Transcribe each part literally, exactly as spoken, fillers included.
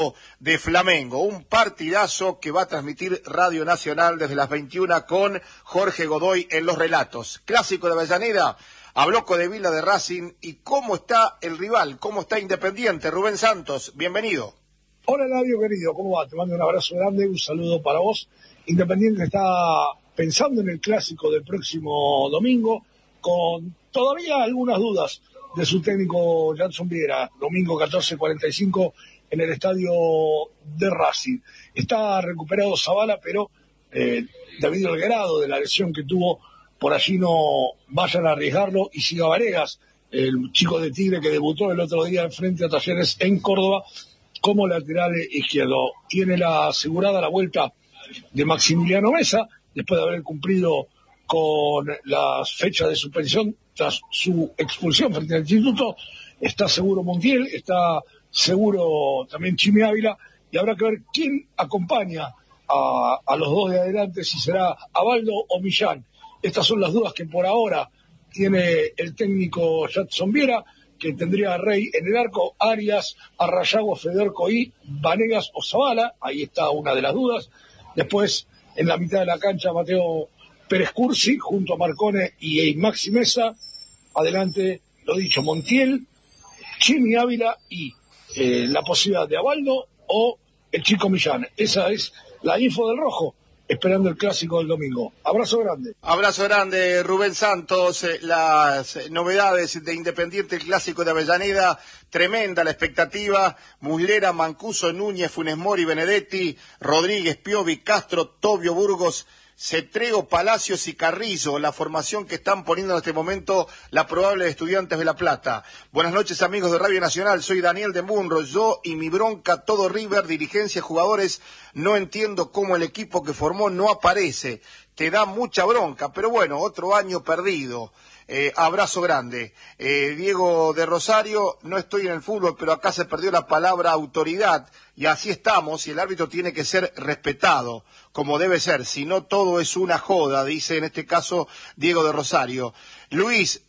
de Flamengo, un partidazo que va a transmitir Radio Nacional desde las veintiuna con Jorge Godoy en los relatos. Clásico de Avellaneda, habló Codevila de Racing y cómo está el rival, cómo está Independiente. Rubén Santos, bienvenido. Hola Eladio querido, ¿cómo va? Te mando un abrazo grande, un saludo para vos. Independiente está pensando en el clásico del próximo domingo, con todavía algunas dudas de su técnico Janson Viera, domingo catorce cuarenta y cinco en el estadio de Racing. Está recuperado Zavala, pero eh, David Olguerado, de la lesión que tuvo, por allí no vayan a arriesgarlo, y siga Varegas, el chico de Tigre que debutó el otro día en frente a Talleres en Córdoba, como lateral izquierdo. Tiene la asegurada la vuelta de Maximiliano Mesa, después de haber cumplido con las fechas de suspensión tras su expulsión frente al Instituto. Está seguro Montiel, está seguro también Chimi Ávila, y habrá que ver quién acompaña a, a los dos de adelante, si será Abaldo o Millán. Estas son las dudas que por ahora tiene el técnico Janson Viera, que tendría a Rey en el arco, Arias, Arrayago, Federico y Vanegas o Zavala. Ahí está una de las dudas. Después, en la mitad de la cancha, Mateo Pérez Cursi, junto a Marcone y Maxi Mesa. Adelante, lo dicho, Montiel, Chimi Ávila y eh, la posibilidad de Abaldo o el chico Millán. Esa es la info del Rojo, esperando el clásico del domingo. Abrazo grande. Abrazo grande, Rubén Santos. Las novedades de Independiente, el clásico de Avellaneda, tremenda la expectativa. Muslera, Mancuso, Núñez, Funes Mori, Benedetti, Rodríguez, Piovi, Castro, Tobio, Burgos, Cetreo, Palacios y Carrillo, la formación que están poniendo en este momento la probable de Estudiantes de La Plata. Buenas noches, amigos de Radio Nacional, soy Daniel de Munro, yo y mi bronca, todo River, dirigencia, jugadores, no entiendo cómo el equipo que formó no aparece, te da mucha bronca, pero bueno, otro año perdido. Eh, abrazo grande. Eh, Diego de Rosario, no estoy en el fútbol, pero acá se perdió la palabra autoridad, y así estamos, y el árbitro tiene que ser respetado, como debe ser, si no todo es una joda, dice en este caso Diego de Rosario. Luis,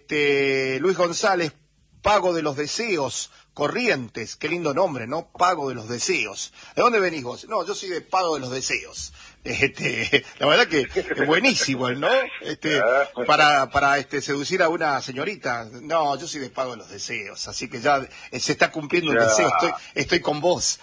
este, Luis González, Pago de los Deseos, Corrientes, qué lindo nombre, ¿no? Pago de los Deseos. ¿De dónde venís vos? No, yo soy de Pago de los Deseos. Este, la verdad que es buenísimo, ¿no? Este, para, para este, seducir a una señorita. No, yo soy de Pago de los Deseos, así que ya se está cumpliendo un deseo, estoy, estoy con vos.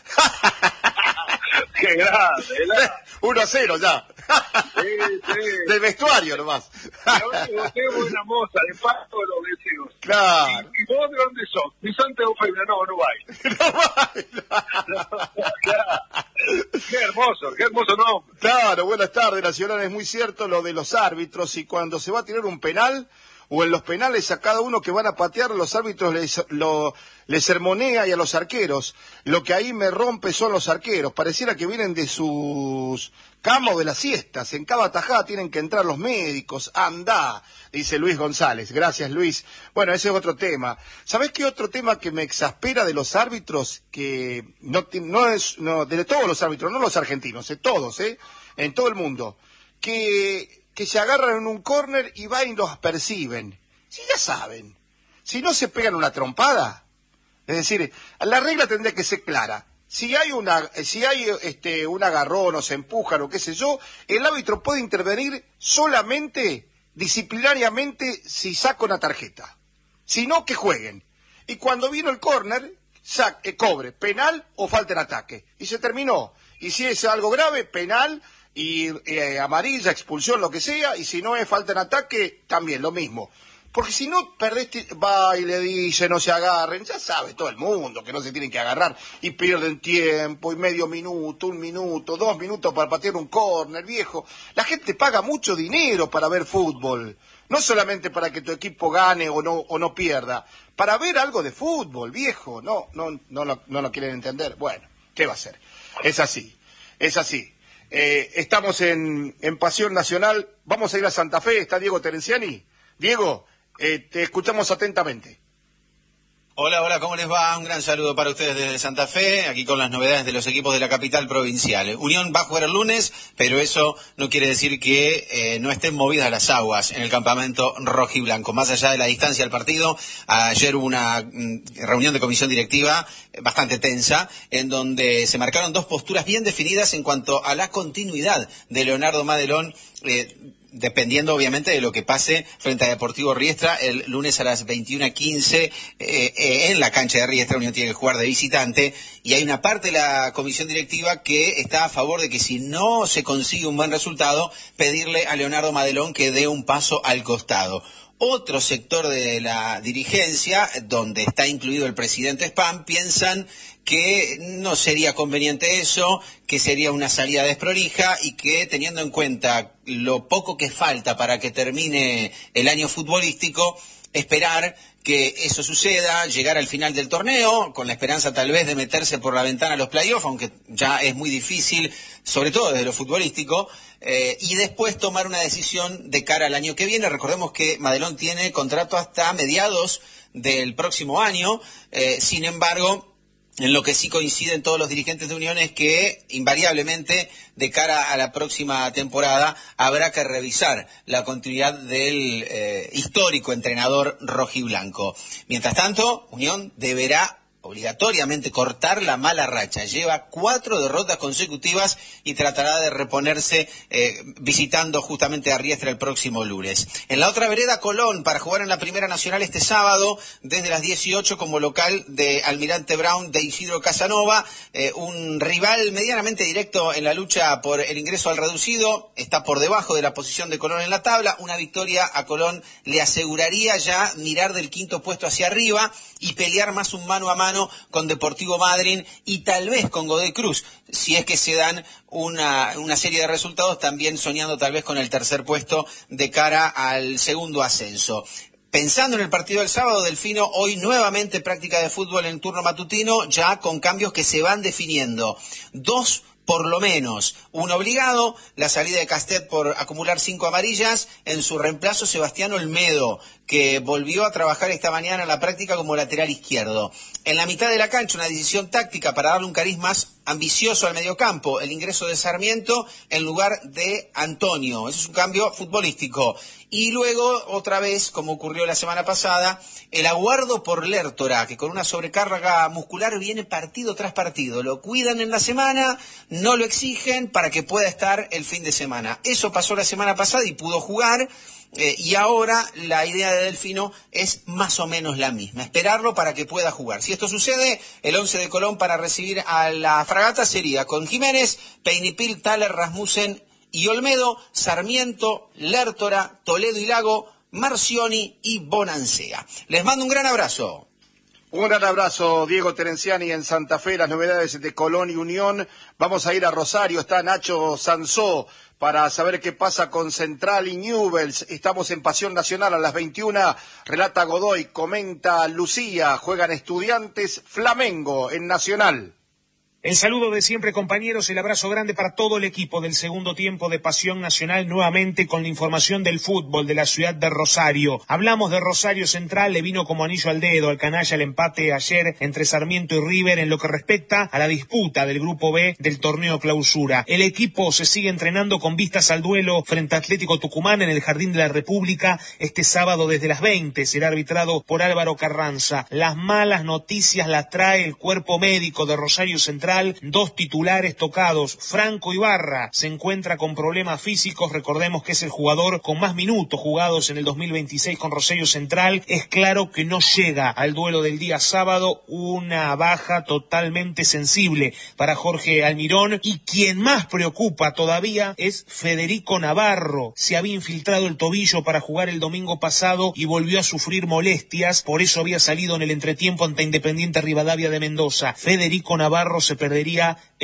¡Qué grande! uno a cero ya. Sí, sí. Del vestuario nomás. Yo tengo una moza de Pago de los Deseos. Claro. ¿Y, y vos de dónde sos? Mi Santiago Feina, no, no vais. No va. No, claro. Qué hermoso, qué hermoso nombre. Claro, buenas tardes, Nacional, es muy cierto lo de los árbitros, y cuando se va a tirar un penal, o en los penales a cada uno que van a patear, los árbitros les, lo, les sermonea, y a los arqueros. Lo que ahí me rompe son los arqueros, pareciera que vienen de sus camas de las siestas, en cada tajada tienen que entrar los médicos, anda, dice Luis González. Gracias, Luis. Bueno, ese es otro tema. ¿Sabés qué otro tema que me exaspera de los árbitros? Que no, no es, no, de todos los árbitros, no los argentinos, de todos, eh, en todo el mundo, que, que se agarran en un córner y van y los perciben. Si ya saben, si no se pegan una trompada, es decir, la regla tendría que ser clara. Si hay una, si hay este un agarrón o se empujan o qué sé yo, el árbitro puede intervenir solamente disciplinariamente si saca una tarjeta. Si no, que jueguen. Y cuando vino el córner, eh, cobre, penal o falta en ataque. Y se terminó. Y si es algo grave, penal y eh, amarilla, expulsión, lo que sea. Y si no es falta en ataque, también lo mismo. Porque si no perdés, va y le dice, no se agarren, ya sabe todo el mundo que no se tienen que agarrar, y pierden tiempo, y medio minuto, un minuto, dos minutos para patear un córner, viejo. La gente paga mucho dinero para ver fútbol, no solamente para que tu equipo gane o no, o no pierda, para ver algo de fútbol, viejo. No, no, no lo, no lo quieren entender. Bueno, ¿qué va a hacer? Es así, es así. Eh, estamos en, en Pasión Nacional, vamos a ir a Santa Fe, está Diego Terenciani. Diego, Eh, te escuchamos atentamente. Hola, hola, ¿cómo les va? Un gran saludo para ustedes desde Santa Fe, aquí con las novedades de los equipos de la capital provincial. Unión va a jugar el lunes, pero eso no quiere decir que eh, no estén movidas las aguas en el campamento rojiblanco. Más allá de la distancia del partido, ayer hubo una mm, reunión de comisión directiva eh, bastante tensa, en donde se marcaron dos posturas bien definidas en cuanto a la continuidad de Leonardo Madelón, eh, dependiendo obviamente de lo que pase frente a Deportivo Riestra el lunes a las veintiuna quince eh, eh, en la cancha de Riestra. Unión tiene que jugar de visitante y hay una parte de la comisión directiva que está a favor de que si no se consigue un buen resultado, pedirle a Leonardo Madelón que dé un paso al costado. Otro sector de la dirigencia, donde está incluido el presidente Spam, piensan que no sería conveniente eso, que sería una salida desprolija y que, teniendo en cuenta lo poco que falta para que termine el año futbolístico, esperar que eso suceda, llegar al final del torneo, con la esperanza tal vez de meterse por la ventana a los playoffs, aunque ya es muy difícil, sobre todo desde lo futbolístico, eh, y después tomar una decisión de cara al año que viene. Recordemos que Madelón tiene contrato hasta mediados del próximo año, eh, sin embargo, en lo que sí coinciden todos los dirigentes de Unión es que, invariablemente, de cara a la próxima temporada, habrá que revisar la continuidad del eh, histórico entrenador rojiblanco. Mientras tanto, Unión deberá obligatoriamente cortar la mala racha. Lleva cuatro derrotas consecutivas y tratará de reponerse eh, visitando justamente a Riestra el próximo lunes. En la otra vereda, Colón, para jugar en la Primera Nacional este sábado, desde las dieciocho, como local de Almirante Brown de Isidro Casanova, eh, un rival medianamente directo en la lucha por el ingreso al reducido, está por debajo de la posición de Colón en la tabla. Una victoria a Colón le aseguraría ya mirar del quinto puesto hacia arriba y pelear más un mano a mano con Deportivo Madryn y tal vez con Godoy Cruz, si es que se dan una, una serie de resultados, también soñando tal vez con el tercer puesto de cara al segundo ascenso. Pensando en el partido del sábado, Delfino, hoy nuevamente práctica de fútbol en turno matutino, ya con cambios que se van definiendo. Dos por lo menos, un obligado, la salida de Castet por acumular cinco amarillas, en su reemplazo Sebastián Olmedo, que volvió a trabajar esta mañana en la práctica como lateral izquierdo. En la mitad de la cancha, una decisión táctica para darle un cariz más ambicioso al mediocampo, el ingreso de Sarmiento en lugar de Antonio. Eso es un cambio futbolístico. Y luego, otra vez, como ocurrió la semana pasada, el aguardo por Lertora, que con una sobrecarga muscular viene partido tras partido. Lo cuidan en la semana, no lo exigen para que pueda estar el fin de semana. Eso pasó la semana pasada y pudo jugar. Eh, y ahora la idea de Delfino es más o menos la misma, esperarlo para que pueda jugar. Si esto sucede, el once de Colón para recibir a la Fragata sería con Jiménez, Peinipil, Thaler, Rasmussen y Olmedo, Sarmiento, Lertora, Toledo y Lago, Marcioni y Bonancea. Les mando un gran abrazo. Un gran abrazo, Diego Terenciani en Santa Fe, las novedades de Colón y Unión. Vamos a ir a Rosario, está Nacho Sansó para saber qué pasa con Central y Newell's. Estamos en Pasión Nacional a las veintiuna, relata Godoy, comenta Lucía, juegan Estudiantes, Flamengo en Nacional. El saludo de siempre, compañeros, el abrazo grande para todo el equipo del segundo tiempo de Pasión Nacional, nuevamente con la información del fútbol de la ciudad de Rosario. Hablamos de Rosario Central, le vino como anillo al dedo al canalla el empate ayer entre Sarmiento y River en lo que respecta a la disputa del Grupo B del torneo clausura. El equipo se sigue entrenando con vistas al duelo frente a Atlético Tucumán en el Jardín de la República este sábado desde las veinte, será arbitrado por Álvaro Carranza. Las malas noticias las trae el cuerpo médico de Rosario Central. Dos titulares tocados. Franco Ibarra se encuentra con problemas físicos. Recordemos que es el jugador con más minutos jugados en el dos mil veintiséis con Rosario Central. Es claro que no llega al duelo del día sábado, una baja totalmente sensible para Jorge Almirón. Y quien más preocupa todavía es Federico Navarro. Se había infiltrado el tobillo para jugar el domingo pasado y volvió a sufrir molestias. Por eso había salido en el entretiempo ante Independiente Rivadavia de Mendoza. Federico Navarro se perdería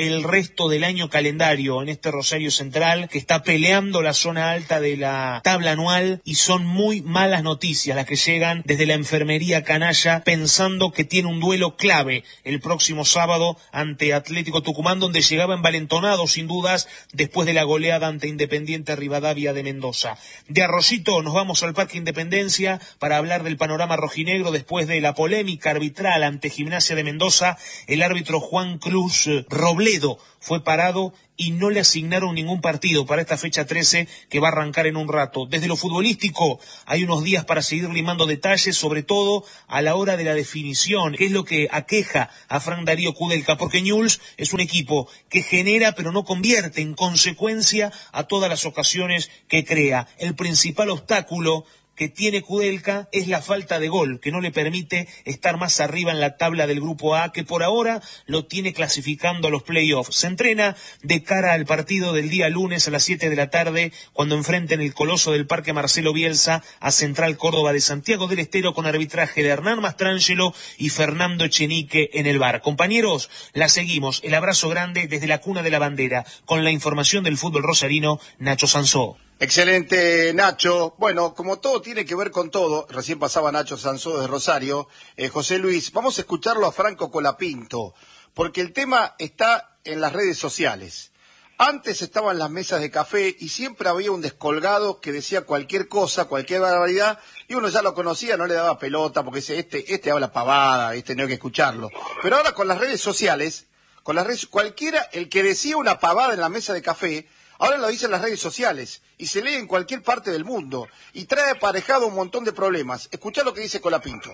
el resto del año calendario en este Rosario Central, que está peleando la zona alta de la tabla anual, y son muy malas noticias las que llegan desde la enfermería canalla, pensando que tiene un duelo clave el próximo sábado ante Atlético Tucumán, donde llegaba envalentonado sin dudas después de la goleada ante Independiente Rivadavia de Mendoza. De Arroyito nos vamos al Parque Independencia para hablar del panorama rojinegro después de la polémica arbitral ante Gimnasia de Mendoza. El árbitro Juan Cruz Robledo fue parado y no le asignaron ningún partido para esta fecha trece que va a arrancar en un rato. Desde lo futbolístico hay unos días para seguir limando detalles, sobre todo a la hora de la definición, que es lo que aqueja a Fran Darío Kudelka, porque Newell's es un equipo que genera pero no convierte, en consecuencia a todas las ocasiones que crea. El principal obstáculo que tiene Kudelka es la falta de gol, que no le permite estar más arriba en la tabla del Grupo A, que por ahora lo tiene clasificando a los playoffs. Se entrena de cara al partido del día lunes a las siete de la tarde, cuando enfrenten el coloso del Parque Marcelo Bielsa a Central Córdoba de Santiago del Estero, con arbitraje de Hernán Mastrangelo y Fernando Echenique en el V A R. Compañeros, la seguimos. El abrazo grande desde la cuna de la bandera. Con la información del fútbol rosarino, Nacho Sansó. Excelente, Nacho. Bueno, como todo tiene que ver con todo, recién pasaba Nacho Sansó desde Rosario, eh, José Luis, vamos a escucharlo a Franco Colapinto, porque el tema está en las redes sociales. Antes estaban las mesas de café y siempre había un descolgado que decía cualquier cosa, cualquier barbaridad, y uno ya lo conocía, no le daba pelota, porque dice, este, este habla pavada, este no hay que escucharlo. Pero ahora con las redes sociales, con las redes, cualquiera, el que decía una pavada en la mesa de café, ahora lo dicen las redes sociales y se lee en cualquier parte del mundo y trae aparejado un montón de problemas. Escuchá lo que dice Colapinto.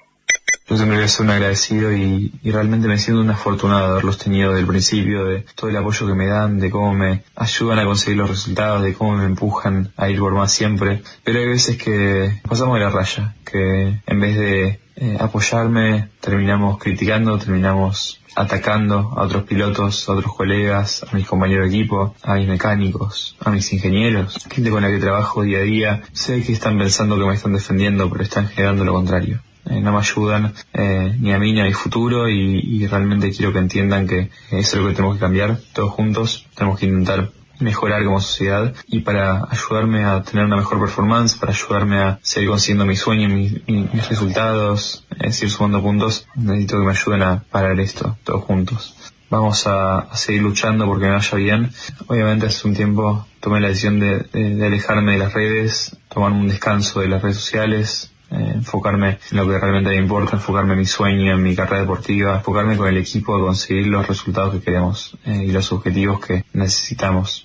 Yo siempre voy a ser un agradecido y, y realmente me siento un afortunado de haberlos tenido desde el principio, de todo el apoyo que me dan, de cómo me ayudan a conseguir los resultados, de cómo me empujan a ir por más siempre. Pero hay veces que pasamos de la raya, que en vez de eh, apoyarme terminamos criticando, terminamos atacando a otros pilotos, a otros colegas, a mis compañeros de equipo, a mis mecánicos, a mis ingenieros, gente con la que trabajo día a día. Sé que están pensando que me están defendiendo, pero están generando lo contrario. Eh, no me ayudan eh, ni a mí ni a mi futuro y, y realmente quiero que entiendan que eso es lo que tenemos que cambiar todos juntos. Tenemos que intentar mejorar como sociedad, y para ayudarme a tener una mejor performance, para ayudarme a seguir consiguiendo mis sueños, mis, mis resultados, eh, seguir sumando puntos, necesito que me ayuden a parar esto todos juntos. Vamos a, a seguir luchando porque me vaya bien. Obviamente hace un tiempo tomé la decisión de, de, de alejarme de las redes, tomar un descanso de las redes sociales, eh, enfocarme en lo que realmente me importa, enfocarme en mi sueño, en mi carrera deportiva, enfocarme con el equipo a conseguir los resultados que queremos eh, y los objetivos que necesitamos.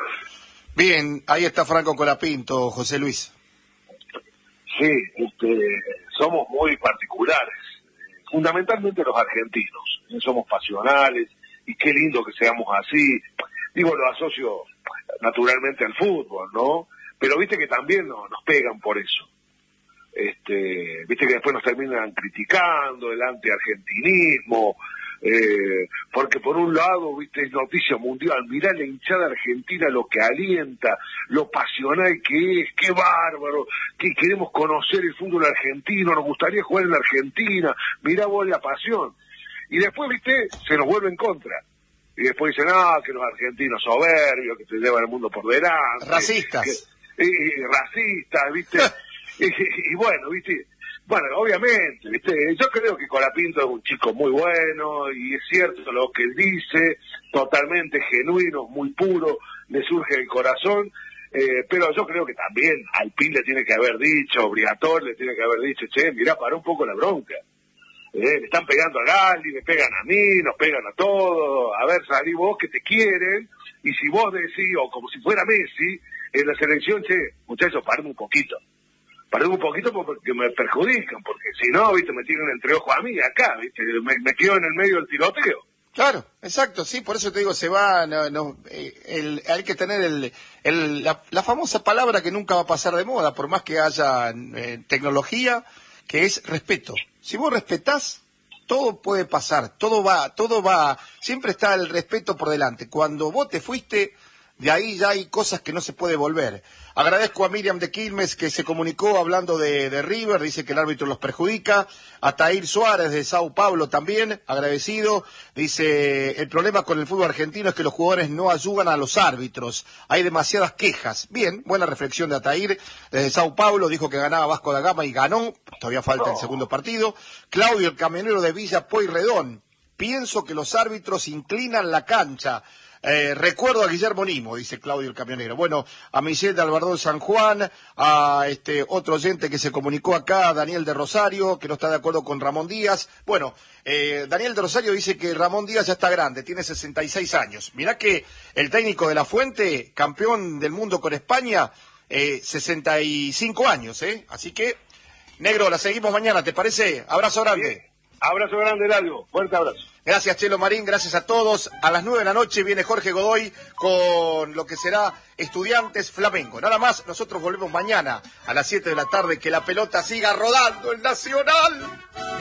Bien, ahí está Franco Colapinto, José Luis. Sí, este, somos muy particulares, fundamentalmente los argentinos, somos pasionales, y qué lindo que seamos así. Digo, lo asocio naturalmente al fútbol, ¿no? Pero viste que también no, nos pegan por eso. Este, viste que después nos terminan criticando el anti-argentinismo, eh, porque por un lado, viste, es noticia mundial, mirá la hinchada argentina, lo que alienta, lo pasional que es, qué bárbaro, que queremos conocer el fútbol argentino, nos gustaría jugar en la Argentina, mirá vos la pasión. Y después, viste, se nos vuelve en contra. Y después dicen, ah, que los argentinos soberbios, que se llevan el mundo por delante. Racistas. Que, y, y racistas, viste. y, y, y bueno, viste, bueno, obviamente, viste, yo creo que Colapinto es un chico muy bueno, y es cierto lo que él dice, totalmente genuino, muy puro, le surge el corazón, eh, pero yo creo que también Alpín le tiene que haber dicho, Briatore le tiene que haber dicho, che, mirá, pará un poco la bronca. Eh, le están pegando a Galli, me pegan a mí, nos pegan a todos, a ver, salí vos que te quieren, y si vos decís, o como si fuera Messi, en la selección, che, muchachos, paremos un poquito. Paremos un poquito porque me perjudican, porque si no, viste, me tienen entre ojos a mí, acá, viste, me, me quedo en el medio del tiroteo. Claro, exacto, sí, por eso te digo, se va, no, no, eh, el, hay que tener el, el, la, la famosa palabra que nunca va a pasar de moda, por más que haya eh, tecnología, que es respeto. Si vos respetás, todo puede pasar, todo va, todo va, siempre está el respeto por delante. Cuando vos te fuiste, de ahí ya hay cosas que no se puede volver. Agradezco a Miriam de Quilmes que se comunicó hablando de, de River, dice que el árbitro los perjudica. A Tair Suárez de Sao Paulo también, agradecido. Dice, el problema con el fútbol argentino es que los jugadores no ayudan a los árbitros. Hay demasiadas quejas. Bien, buena reflexión de Atair desde Sao Paulo, dijo que ganaba Vasco da Gama y ganó. Todavía falta el segundo partido. Claudio, el camionero de Villa Pueyrredón. Pienso que los árbitros inclinan la cancha. Eh, recuerdo a Guillermo Nimo, dice Claudio el camionero. Bueno, a Michelle de Albardón San Juan, a este otro oyente que se comunicó acá, Daniel de Rosario, que no está de acuerdo con Ramón Díaz. Bueno, eh, Daniel de Rosario dice que Ramón Díaz ya está grande, tiene sesenta y seis años. Mirá que el técnico de La Fuente, campeón del mundo con España, eh, sesenta y cinco años, ¿eh? Así que, negro, la seguimos mañana, ¿te parece? Abrazo grande. Bien. Abrazo grande, Largo. Fuerte abrazo. Gracias, Chelo Marín, gracias a todos. A las nueve de la noche viene Jorge Godoy con lo que será Estudiantes Flamengo. Nada más, nosotros volvemos mañana a las siete de la tarde. Que la pelota siga rodando el Nacional.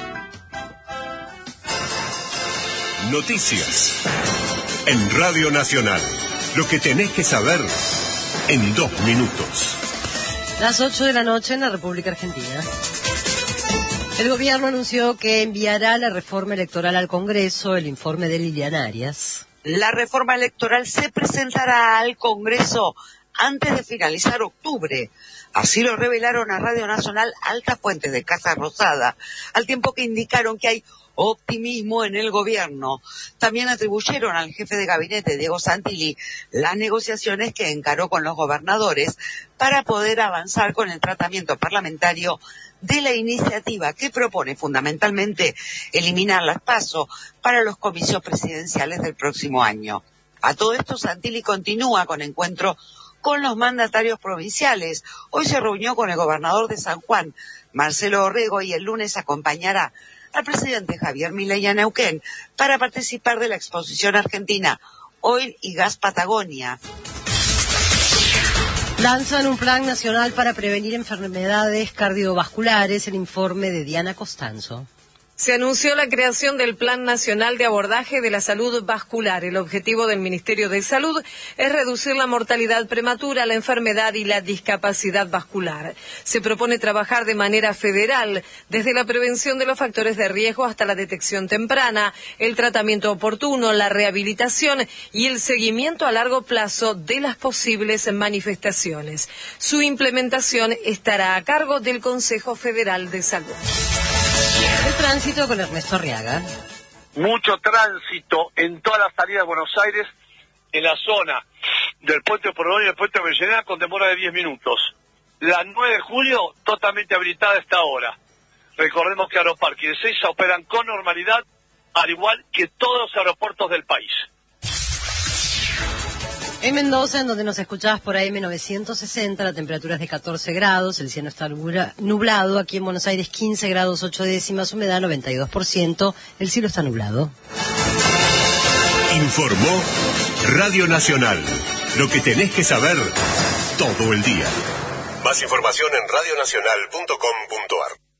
Noticias en Radio Nacional. Lo que tenés que saber en dos minutos. Las ocho de la noche en la República Argentina. El gobierno anunció que enviará la reforma electoral al Congreso, el informe de Liliana Arias. La reforma electoral se presentará al Congreso antes de finalizar octubre. Así lo revelaron a Radio Nacional altas fuentes de Casa Rosada, al tiempo que indicaron que hay optimismo en el gobierno. También atribuyeron al jefe de gabinete, Diego Santilli, las negociaciones que encaró con los gobernadores para poder avanzar con el tratamiento parlamentario de la iniciativa que propone fundamentalmente eliminar las PASO para los comicios presidenciales del próximo año. A todo esto, Santilli continúa con encuentro con los mandatarios provinciales. Hoy se reunió con el gobernador de San Juan, Marcelo Orrego, y el lunes acompañará al presidente Javier Milei a Neuquén para participar de la exposición argentina Oil y Gas Patagonia. Lanzan un plan nacional para prevenir enfermedades cardiovasculares, el informe de Diana Costanzo. Se anunció la creación del Plan Nacional de Abordaje de la Salud Vascular. El objetivo del Ministerio de Salud es reducir la mortalidad prematura, la enfermedad y la discapacidad vascular. Se propone trabajar de manera federal, desde la prevención de los factores de riesgo hasta la detección temprana, el tratamiento oportuno, la rehabilitación y el seguimiento a largo plazo de las posibles manifestaciones. Su implementación estará a cargo del Consejo Federal de Salud. El tránsito con Ernesto Arriaga. Mucho tránsito en todas las salidas de Buenos Aires, en la zona del puente Porredón y el puente Avellaneda, con demora de diez minutos. La nueve de julio, totalmente habilitada a esta hora. Recordemos que Aeroparque y Ezeiza operan con normalidad, al igual que todos los aeropuertos del país. En Mendoza, en donde nos escuchabas por A M novecientos sesenta, la temperatura es de catorce grados, el cielo está nublado. Aquí en Buenos Aires, quince grados ocho décimas, humedad noventa y dos por ciento, el cielo está nublado. Informó Radio Nacional. Lo que tenés que saber todo el día. Más información en radionacional punto com punto ar.